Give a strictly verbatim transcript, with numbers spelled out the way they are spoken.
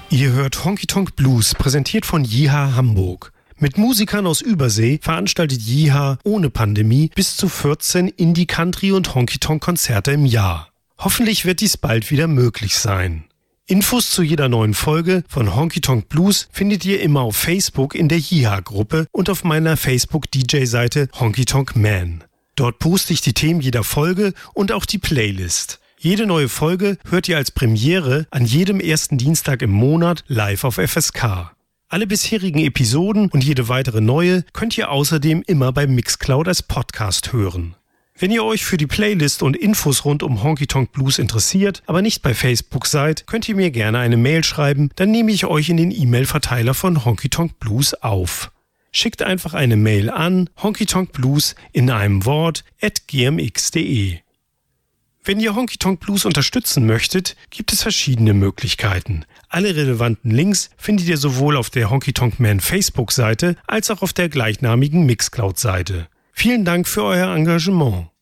Ihr hört Honky Tonk Blues, präsentiert von Jiha Hamburg. Mit Musikern aus Übersee veranstaltet Jiha ohne Pandemie bis zu vierzehn Indie, Country und Honky Tonk Konzerte im Jahr. Hoffentlich wird dies bald wieder möglich sein. Infos zu jeder neuen Folge von Honky Tonk Blues findet ihr immer auf Facebook in der Jiha-Gruppe und auf meiner Facebook-D J-Seite Honky Tonk Man. Dort poste ich die Themen jeder Folge und auch die Playlist. Jede neue Folge hört ihr als Premiere an jedem ersten Dienstag im Monat live auf F S K. Alle bisherigen Episoden und jede weitere neue könnt ihr außerdem immer bei Mixcloud als Podcast hören. Wenn ihr euch für die Playlist und Infos rund um Honky Tonk Blues interessiert, aber nicht bei Facebook seid, könnt ihr mir gerne eine Mail schreiben, dann nehme ich euch in den E-Mail-Verteiler von Honky Tonk Blues auf. Schickt einfach eine Mail an honkytonkblues in einem Wort at g m x punkt d e. Wenn ihr Honky Tonk Blues unterstützen möchtet, gibt es verschiedene Möglichkeiten. Alle relevanten Links findet ihr sowohl auf der Honky Tonk Man Facebook-Seite als auch auf der gleichnamigen Mixcloud-Seite. Vielen Dank für euer Engagement.